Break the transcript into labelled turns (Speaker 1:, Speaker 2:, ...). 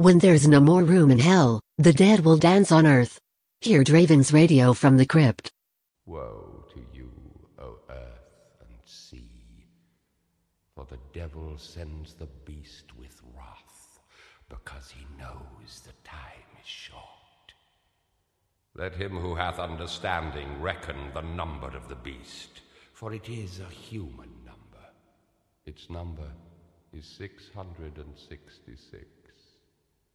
Speaker 1: When there's no more room in hell, the dead will dance on earth. Hear Draven's radio from the crypt.
Speaker 2: Woe to you, O earth and sea, for the devil sends the beast with wrath, because he knows the time is short. Let him who hath understanding reckon the number of the beast, for it is a human number. Its number is 666.